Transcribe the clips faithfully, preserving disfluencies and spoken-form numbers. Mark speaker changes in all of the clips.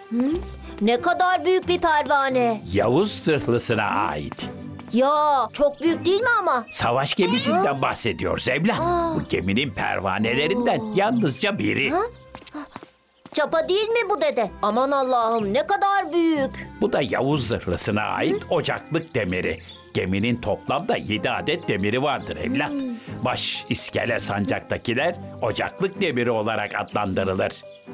Speaker 1: Ne kadar büyük bir pervane.
Speaker 2: Yavuz zırhlısına ait.
Speaker 1: Ya çok büyük değil mi ama?
Speaker 2: Savaş gemisinden bahsediyoruz evlat. Bu geminin pervanelerinden yalnızca biri.
Speaker 1: Çapa değil mi bu dede? Aman Allah'ım ne kadar büyük.
Speaker 2: Bu da Yavuz zırhlısına ait ocaklık demiri. Geminin toplamda yedi adet demiri vardır evlat. Baş, iskele, sancaktakiler ocaklık demiri olarak adlandırılır.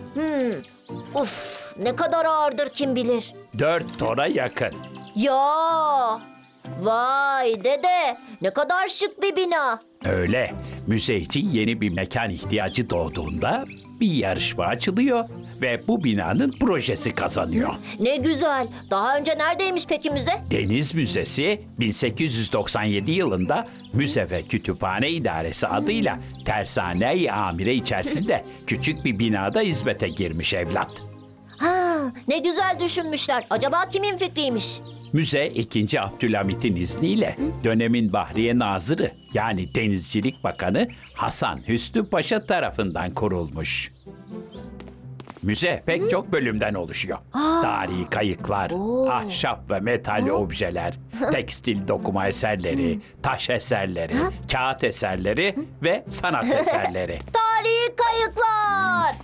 Speaker 1: Uf, ne kadar ağırdır kim bilir.
Speaker 2: Dört tona yakın.
Speaker 1: Ya vay dede ne kadar şık bir bina.
Speaker 2: Öyle. Müze için yeni bir mekan ihtiyacı doğduğunda bir yarışma açılıyor ve bu binanın projesi kazanıyor.
Speaker 1: Ne güzel. Daha önce neredeymiş peki müze?
Speaker 2: Deniz Müzesi bin sekiz yüz doksan yedi yılında Müze ve Kütüphane İdaresi adıyla Tersane-i Amire içerisinde küçük bir binada hizmete girmiş evlat.
Speaker 1: Ha, ne güzel düşünmüşler. Acaba kimin fikriymiş?
Speaker 2: Müze ikinci. Abdülhamit'in izniyle dönemin Bahriye Nazırı yani Denizcilik Bakanı Hasan Hüsnü Paşa tarafından kurulmuş. Müze pek çok bölümden oluşuyor. Tarihi kayıklar, ahşap ve metal objeler, tekstil dokuma eserleri, taş eserleri, kağıt eserleri ve sanat eserleri.
Speaker 1: Tarihi kayıklar.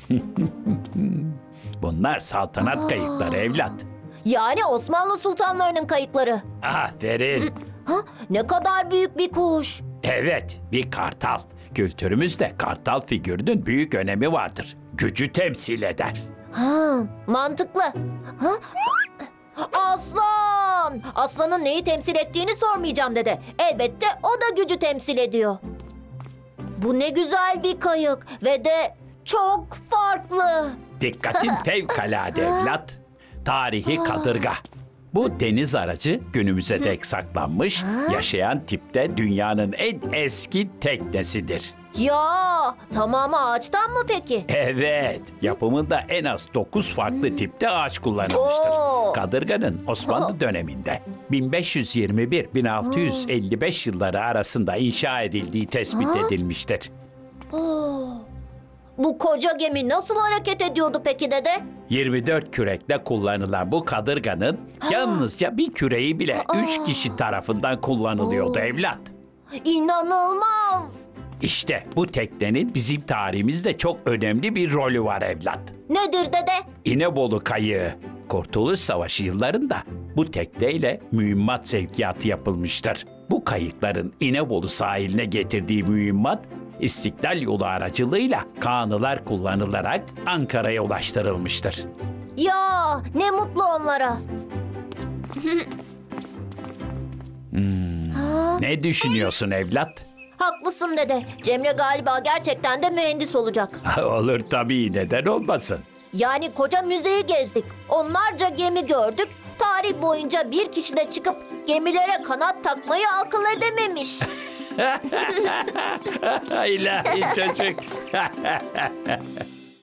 Speaker 2: Bunlar saltanat kayıkları evlat.
Speaker 1: Yani Osmanlı sultanlarının kayıkları.
Speaker 2: Aferin.
Speaker 1: Ha, ne kadar büyük bir kuş.
Speaker 2: Evet, bir kartal. Kültürümüzde kartal figürünün büyük önemi vardır. Gücü temsil eder.
Speaker 1: Ha, mantıklı. Ha? Aslan! Aslanın neyi temsil ettiğini sormayacağım dede. Elbette o da gücü temsil ediyor. Bu ne güzel bir kayık ve de çok farklı.
Speaker 2: Dikkatin fevkalade evlat. Tarihi kadırga. Bu deniz aracı günümüze dek saklanmış, yaşayan tipte dünyanın en eski teknesidir.
Speaker 1: Ya tamamı ağaçtan mı peki?
Speaker 2: Evet, yapımında en az dokuz farklı tipte ağaç kullanılmıştır.
Speaker 1: Oo.
Speaker 2: Kadırganın Osmanlı döneminde bin beş yüz yirmi bir - bin altı yüz elli beş yılları arasında inşa edildiği tespit edilmiştir.
Speaker 1: Oo. Bu koca gemi nasıl hareket ediyordu peki dede?
Speaker 2: yirmi dört kürekle kullanılan bu kadırganın yalnızca bir küreği bile üç kişi tarafından kullanılıyordu evlat.
Speaker 1: İnanılmaz!
Speaker 2: İşte bu teknenin bizim tarihimizde çok önemli bir rolü var evlat.
Speaker 1: Nedir dede?
Speaker 2: İnebolu Kayığı. Kurtuluş Savaşı yıllarında bu tekneyle mühimmat sevkiyatı yapılmıştır. Bu kayıkların İnebolu sahiline getirdiği mühimmat İstiklal Yolu aracılığıyla kanılar kullanılarak Ankara'ya ulaştırılmıştır.
Speaker 1: Ya ne mutlu onlara.
Speaker 2: Ne düşünüyorsun evlat?
Speaker 1: Haklısın dede. Cemre galiba gerçekten de mühendis olacak.
Speaker 2: Olur tabii, neden olmasın?
Speaker 1: Yani koca müzeyi gezdik. Onlarca gemi gördük. Tarih boyunca bir kişi de çıkıp gemilere kanat takmayı akıl edememiş.
Speaker 2: İlahi çocuk.